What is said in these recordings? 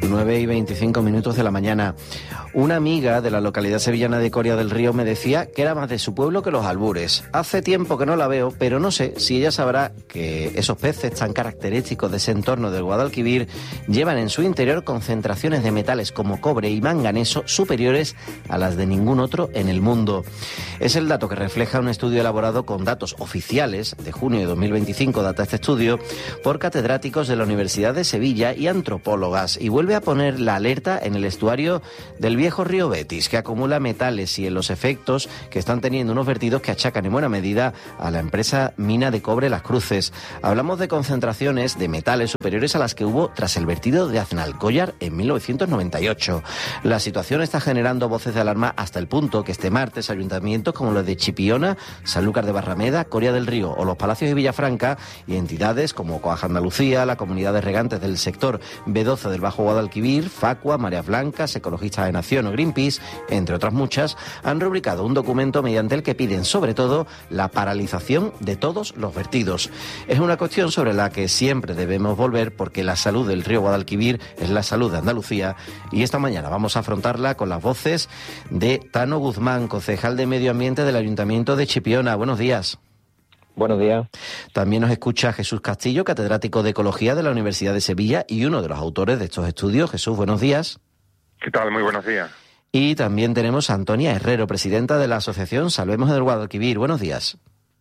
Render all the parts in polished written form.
9:25 de la mañana. Una amiga de la localidad sevillana de Coria del Río me decía que era más de su pueblo que los albures. Hace tiempo que no la veo, pero no sé si ella sabrá que esos peces tan característicos de ese entorno del Guadalquivir llevan en su interior concentraciones de metales como cobre y manganeso superiores a las de ningún otro en el mundo. Es el dato que refleja un estudio elaborado con datos oficiales de junio de 2025, data este estudio, por catedráticos de la Universidad de Sevilla y antropólogas, y vuelve a poner la alerta en el estuario del viejo río Betis, que acumula metales, y en los efectos que están teniendo unos vertidos que achacan en buena medida a la empresa mina de cobre Las Cruces. Hablamos de concentraciones de metales superiores a las que hubo tras el vertido de Aznalcóllar en 1998. La situación está generando voces de alarma hasta el punto que este martes ayuntamientos como los de Chipiona, Sanlúcar de Barrameda, Coria del Río o los Palacios de Villafranca y entidades como Coaja Andalucía, la Comunidad de Regantes del sector B12 del Bajo Guadalquivir, Facua, Mareas Blancas, Ecologistas de Nación o Greenpeace, entre otras muchas, han rubricado un documento mediante el que piden sobre todo la paralización de todos los vertidos. Es una cuestión sobre la que siempre debemos volver porque la salud del río Guadalquivir es la salud de Andalucía, y esta mañana vamos a afrontarla con las voces de Tano Guzmán, concejal de Medio Ambiente del Ayuntamiento de Chipiona. Buenos días. Buenos días. También nos escucha Jesús Castillo, catedrático de Ecología de la Universidad de Sevilla y uno de los autores de estos estudios. Jesús, buenos días. ¿Qué tal? Muy buenos días. Y también tenemos a Antonia Herrero, presidenta de la asociación Salvemos el Guadalquivir. Buenos días.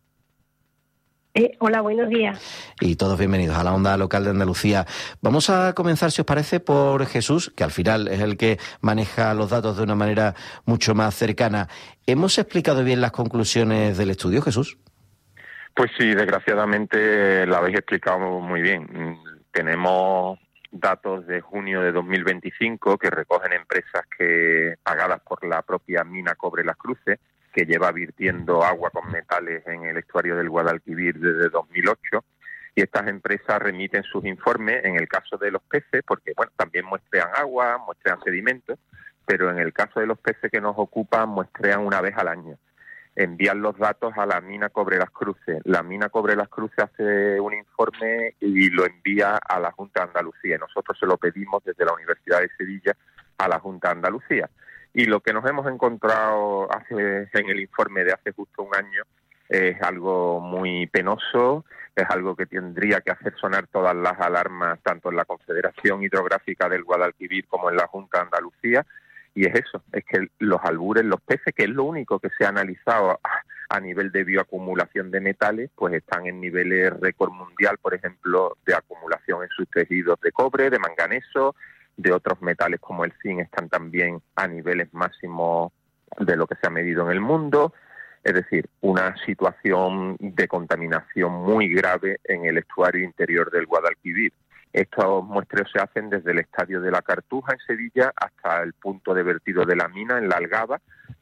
Hola, buenos días. Y todos bienvenidos a la Onda Local de Andalucía. Vamos a comenzar, si os parece, por Jesús, que al final es el que maneja los datos de una manera mucho más cercana. ¿Hemos explicado bien las conclusiones del estudio, Jesús? Pues sí, desgraciadamente la habéis explicado muy bien. Tenemos datos de junio de 2025 que recogen empresas que pagadas por la propia mina Cobre Las Cruces, que lleva virtiendo agua con metales en el estuario del Guadalquivir desde 2008, y estas empresas remiten sus informes en el caso de los peces, porque bueno, también muestrean agua, muestrean sedimentos, pero en el caso de los peces que nos ocupan muestrean una vez al año. Envían los datos a la mina Cobre Las Cruces. La mina Cobre Las Cruces hace un informe y lo envía a la Junta de Andalucía. Nosotros se lo pedimos desde la Universidad de Sevilla a la Junta de Andalucía. Y lo que nos hemos encontrado en el informe de hace justo un año es algo muy penoso, es algo que tendría que hacer sonar todas las alarmas, tanto en la Confederación Hidrográfica del Guadalquivir como en la Junta de Andalucía. Y es eso, es que los albures, los peces, que es lo único que se ha analizado a nivel de bioacumulación de metales, pues están en niveles récord mundial, por ejemplo, de acumulación en sus tejidos de cobre, de manganeso, de otros metales como el zinc, están también a niveles máximos de lo que se ha medido en el mundo. Es decir, una situación de contaminación muy grave en el estuario interior del Guadalquivir. Estos muestreos se hacen desde el estadio de la Cartuja en Sevilla hasta el punto de vertido de la mina en la Algaba,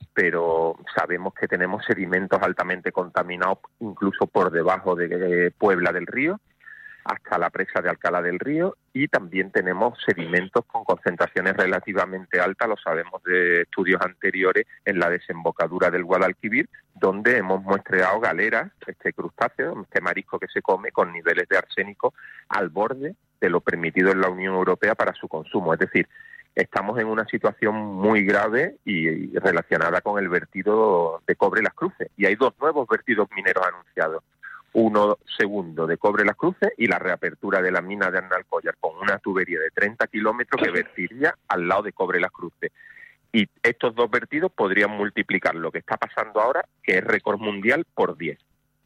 pero sabemos que tenemos sedimentos altamente contaminados incluso por debajo de Puebla del Río, hasta la presa de Alcalá del Río, y también tenemos sedimentos con concentraciones relativamente altas, lo sabemos de estudios anteriores, en la desembocadura del Guadalquivir, donde hemos muestreado galeras, este crustáceo, este marisco que se come, con niveles de arsénico al borde de lo permitido en la Unión Europea para su consumo. Es decir, estamos en una situación muy grave y relacionada con el vertido de Cobre Las Cruces, y hay dos nuevos vertidos mineros anunciados. Uno segundo de Cobre Las Cruces y la reapertura de la mina de Aznalcóllar con una tubería de 30 kilómetros que vertiría al lado de Cobre Las Cruces. Y estos dos vertidos podrían multiplicar lo que está pasando ahora, que es récord mundial, por 10.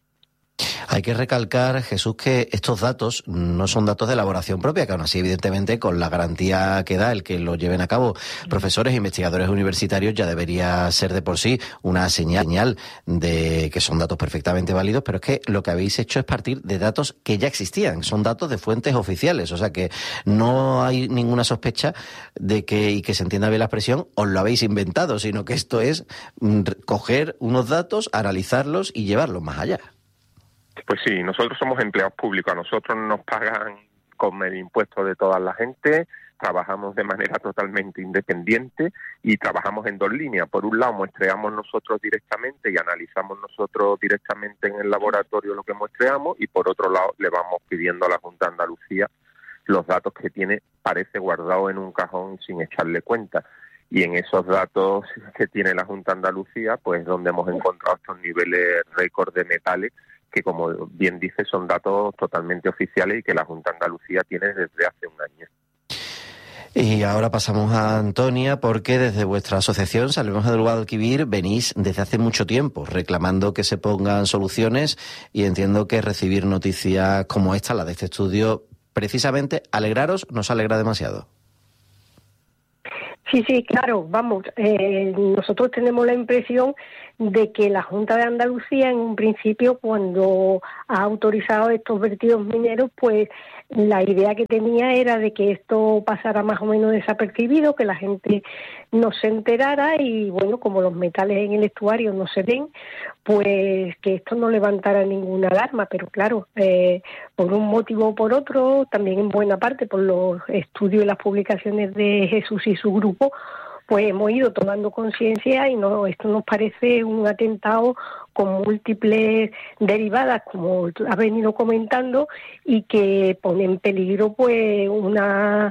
Hay que recalcar, Jesús, que estos datos no son datos de elaboración propia, que aún así, evidentemente, con la garantía que da el que lo lleven a cabo profesores e investigadores universitarios, ya debería ser de por sí una señal de que son datos perfectamente válidos, pero es que lo que habéis hecho es partir de datos que ya existían, son datos de fuentes oficiales, o sea que no hay ninguna sospecha de que, y que se entienda bien la expresión, os lo habéis inventado, sino que esto es coger unos datos, analizarlos y llevarlos más allá. Pues sí, nosotros somos empleados públicos, a nosotros nos pagan con el impuesto de toda la gente, trabajamos de manera totalmente independiente y trabajamos en dos líneas. Por un lado, muestreamos nosotros directamente y analizamos nosotros directamente en el laboratorio lo que muestreamos, y por otro lado, le vamos pidiendo a la Junta de Andalucía los datos que tiene parece guardado en un cajón sin echarle cuenta. Y en esos datos que tiene la Junta de Andalucía, pues donde hemos encontrado estos niveles récord de metales, que como bien dice son datos totalmente oficiales y que la Junta de Andalucía tiene desde hace un año. Y ahora pasamos a Antonia, porque desde vuestra asociación Salvemos el Guadalquivir venís desde hace mucho tiempo reclamando que se pongan soluciones, y entiendo que recibir noticias como esta, la de este estudio, precisamente alegraros, nos alegra demasiado. Sí, claro, vamos, nosotros tenemos la impresión de que la Junta de Andalucía, en un principio, cuando ha autorizado estos vertidos mineros, pues la idea que tenía era de que esto pasara más o menos desapercibido, que la gente no se enterara y, bueno, como los metales en el estuario no se ven, pues que esto no levantara ninguna alarma. Pero claro, por un motivo o por otro, también en buena parte por los estudios y las publicaciones de Jesús y su grupo, pues hemos ido tomando conciencia y esto nos parece un atentado con múltiples derivadas, como ha venido comentando, y que pone en peligro pues una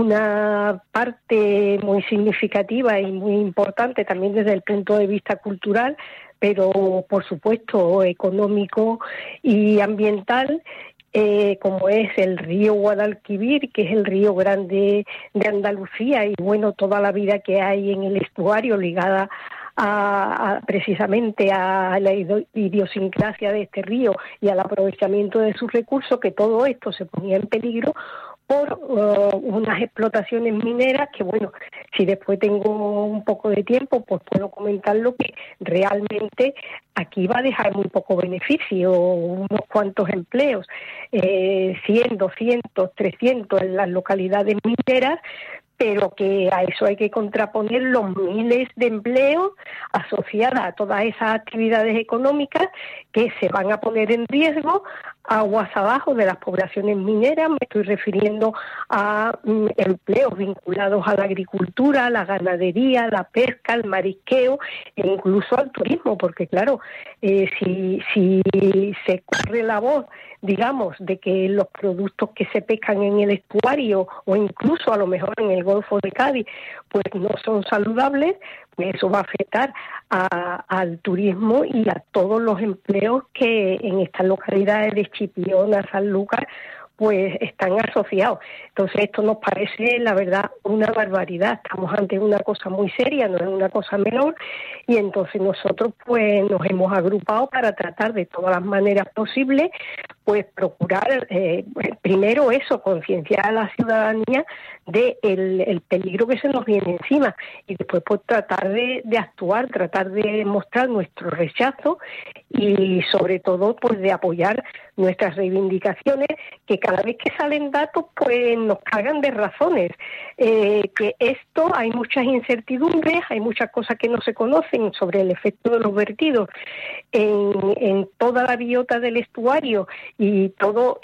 parte muy significativa y muy importante también desde el punto de vista cultural, pero por supuesto económico y ambiental, como es el río Guadalquivir, que es el río grande de Andalucía, y bueno, toda la vida que hay en el estuario ligada precisamente a la idiosincrasia de este río y al aprovechamiento de sus recursos, que todo esto se ponía en peligro por unas explotaciones mineras que, bueno, si después tengo un poco de tiempo, pues puedo comentar lo que realmente aquí va a dejar muy poco beneficio, unos cuantos empleos, 100, 200, 300 en las localidades mineras, pero que a eso hay que contraponer los miles de empleos asociados a todas esas actividades económicas que se van a poner en riesgo aguas abajo de las poblaciones mineras. Me estoy refiriendo a empleos vinculados a la agricultura, a la ganadería, a la pesca, al marisqueo e incluso al turismo, porque claro, si se corre la voz, digamos, de que los productos que se pescan en el estuario o incluso a lo mejor en el Golfo de Cádiz pues no son saludables, pues eso va a afectar al turismo y a todos los empleos que en estas localidades de Chipiona, Sanlúcar, pues están asociados. Entonces esto nos parece, la verdad, una barbaridad. Estamos ante una cosa muy seria, no es una cosa menor, y entonces nosotros pues nos hemos agrupado para tratar de todas las maneras posibles pues procurar primero eso, concienciar a la ciudadanía de el peligro que se nos viene encima, y después pues tratar de actuar, tratar de mostrar nuestro rechazo y sobre todo pues de apoyar nuestras reivindicaciones, que cada vez que salen datos pues nos cargan de razones, que esto hay muchas incertidumbres, hay muchas cosas que no se conocen sobre el efecto de los vertidos en toda la biota del estuario y todo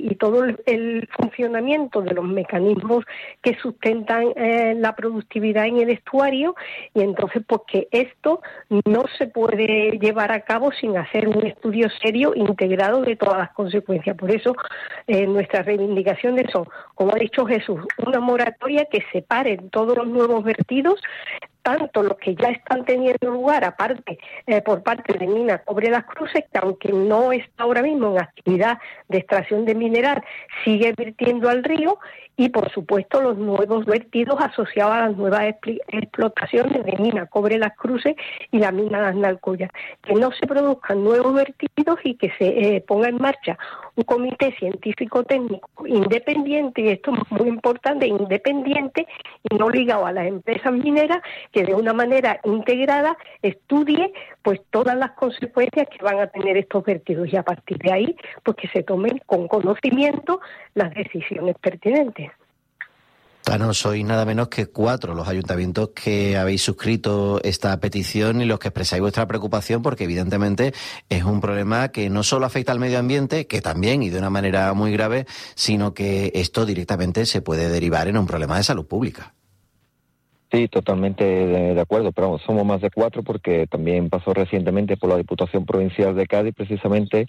el funcionamiento de los mecanismos que sustentan la productividad en el estuario, y entonces pues que esto no se puede llevar a cabo sin hacer un estudio serio integrado de todas las consecuencias. Por eso nuestras reivindicaciones son, como ha dicho Jesús, una moratoria que separe todos los nuevos vertidos, tanto los que ya están teniendo lugar aparte por parte de Mina Cobre Las Cruces, que aunque no está ahora mismo en actividad de extracción de mineral, sigue vertiendo al río, y por supuesto los nuevos vertidos asociados a las nuevas explotaciones de Mina Cobre Las Cruces y la mina Las Nalcollas. Que no se produzcan nuevos vertidos y que se ponga en marcha un comité científico-técnico independiente, y esto es muy importante, independiente y no ligado a las empresas mineras, que de una manera integrada estudie pues todas las consecuencias que van a tener estos vertidos, y a partir de ahí pues que se tomen con conocimiento las decisiones pertinentes. No sois nada menos que 4 los ayuntamientos que habéis suscrito esta petición y los que expresáis vuestra preocupación, porque evidentemente es un problema que no solo afecta al medio ambiente, que también y de una manera muy grave, sino que esto directamente se puede derivar en un problema de salud pública. Sí, totalmente de acuerdo, pero vamos, somos más de 4 porque también pasó recientemente por la Diputación Provincial de Cádiz precisamente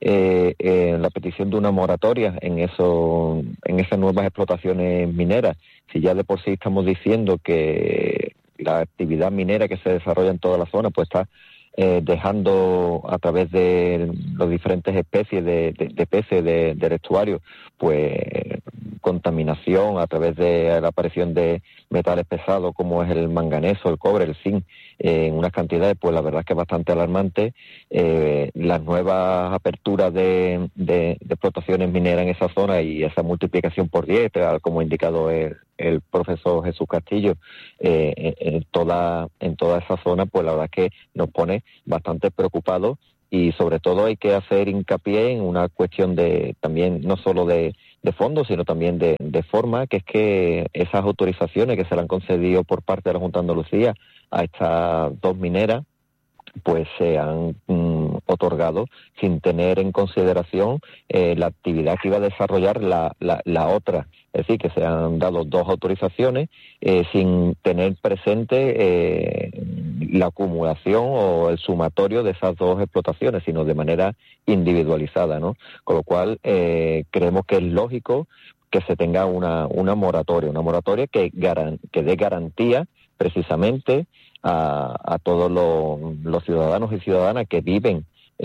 la petición de una moratoria en esas nuevas explotaciones mineras. Si ya de por sí estamos diciendo que la actividad minera que se desarrolla en toda la zona pues está dejando a través de las diferentes especies de peces del estuario, pues contaminación a través de la aparición de metales pesados como es el manganeso, el cobre, el zinc, en unas cantidades, pues la verdad es que es bastante alarmante. Las nuevas aperturas de explotaciones mineras en esa zona y esa multiplicación por 10, como ha indicado el profesor Jesús Castillo, en toda esa zona, pues la verdad es que nos pone bastante preocupados y sobre todo hay que hacer hincapié en una cuestión de también no solo de fondos, sino también de forma, que es que esas autorizaciones que se le han concedido por parte de la Junta de Andalucía a estas 2 mineras pues se han otorgado sin tener en consideración la actividad que iba a desarrollar la otra. Es decir, que se han dado 2 autorizaciones sin tener presente la acumulación o el sumatorio de esas 2 explotaciones, sino de manera individualizada, ¿no? Con lo cual creemos que es lógico que se tenga una moratoria que dé garantía precisamente a todos los ciudadanos y ciudadanas que viven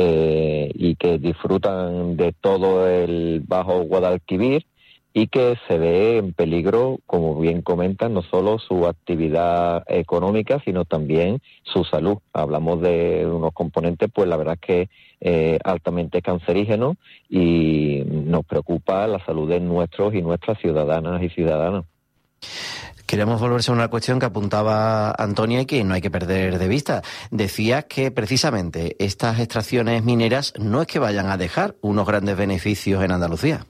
y que disfrutan de todo el Bajo Guadalquivir, y que se ve en peligro, como bien comentan, no solo su actividad económica, sino también su salud. Hablamos de unos componentes, pues la verdad es que altamente cancerígenos, y nos preocupa la salud de nuestros y nuestras ciudadanas y ciudadanos. Queremos volverse a una cuestión que apuntaba Antonia y que no hay que perder de vista. Decías que precisamente estas extracciones mineras no es que vayan a dejar unos grandes beneficios en Andalucía.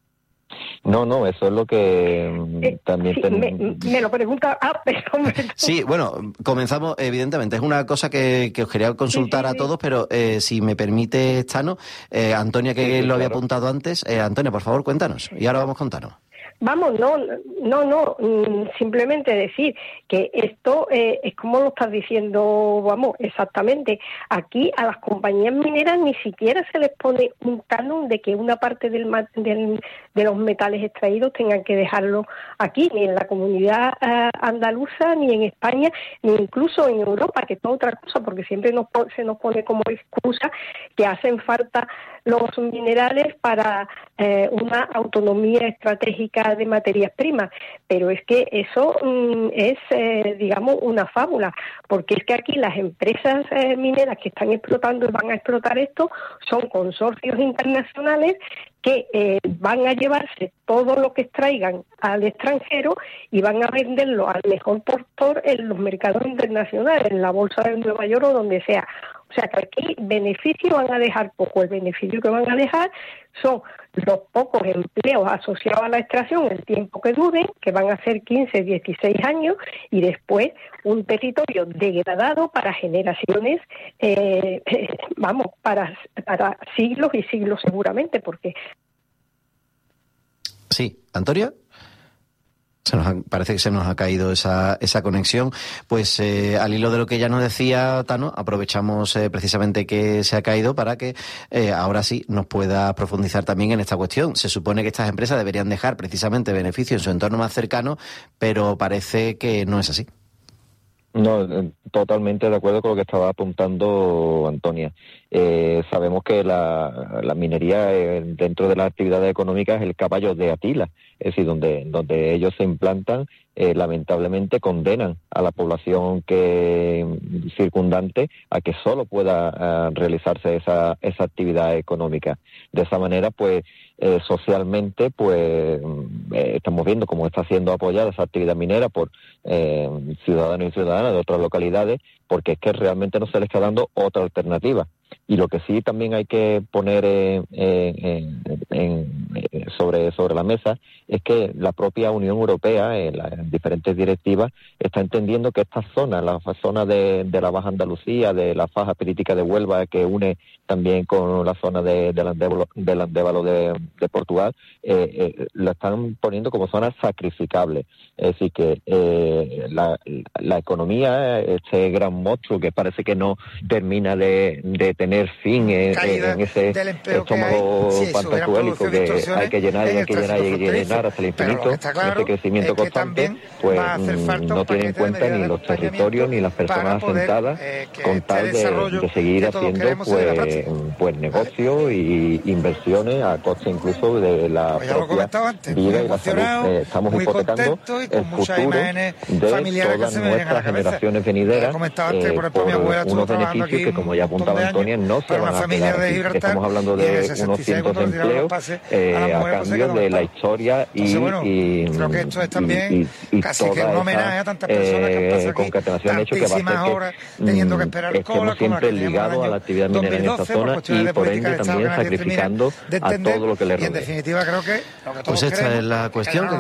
No, eso es lo que también... Sí, me lo pregunta... Sí, bueno, comenzamos, evidentemente, es una cosa que os quería consultar a todos, pero si me permite, Tano, Antonia, que lo había apuntado antes, Antonia, por favor, cuéntanos, y ahora vamos con Tano. Vamos, no, simplemente decir que esto es como lo estás diciendo, vamos, exactamente. Aquí a las compañías mineras ni siquiera se les pone un canon de que una parte de los metales extraídos tengan que dejarlo aquí, ni en la comunidad andaluza, ni en España, ni incluso en Europa, que es otra cosa, porque siempre se nos pone como excusa que hacen falta los minerales para una autonomía estratégica de materias primas, pero es que eso es, digamos, una fábula, porque es que aquí las empresas mineras que están explotando y van a explotar esto son consorcios internacionales que van a llevarse todo lo que extraigan al extranjero y van a venderlo al mejor postor en los mercados internacionales, en la bolsa de Nueva York o donde sea. O sea que aquí beneficio van a dejar poco. El beneficio que van a dejar son los pocos empleos asociados a la extracción, el tiempo que duren, que van a ser 15, 16 años, y después un territorio degradado para generaciones, para siglos y siglos seguramente, porque... Sí, Antonia. Parece que se nos ha caído esa conexión. Pues al hilo de lo que ya nos decía Tano, aprovechamos precisamente que se ha caído para que ahora sí nos pueda profundizar también en esta cuestión. Se supone que estas empresas deberían dejar precisamente beneficios en su entorno más cercano, pero parece que no es así. No, totalmente de acuerdo con lo que estaba apuntando Antonia. Sabemos que la minería dentro de las actividades económicas es el caballo de Atila, es decir, donde ellos se implantan, lamentablemente condenan a la población circundante a que solo pueda realizarse esa actividad económica. De esa manera, pues, socialmente, pues, estamos viendo cómo está siendo apoyada esa actividad minera por ciudadanos y ciudadanas de otras localidades, porque es que realmente no se le está dando otra alternativa. Y lo que sí también hay que poner sobre la mesa es que la propia Unión Europea, en las diferentes directivas, está entendiendo que esta zona, la zona de la Baja Andalucía, de la faja pirítica de Huelva, que une también con la zona del Andévalo de Portugal, la están poniendo como zona sacrificable. Es decir, que la economía, este gran monstruo que parece que no termina de tener fin en ese estómago pantazuélico que hay que llenar hasta el infinito, ese crecimiento constante, pues no tiene en cuenta ni los territorios ni las personas asentadas con tal de seguir haciendo pues negocios y inversiones a costa incluso de la propia vida y la salud. Estamos hipotecando el futuro de todas nuestras generaciones venideras por unos beneficios que, como ya apuntaba Antonia, no se van a quedar aquí. Estamos hablando de unos cientos de empleos a cambio de la historia y creo que esto es también casi que un homenaje a tantas personas que han pasado aquí concatenación hecho que va a hacer que estemos siempre ligados a la actividad minera en esta zona y por ende también sacrificando a todo lo que le rodea. Y en definitiva creo que pues esta es la cuestión.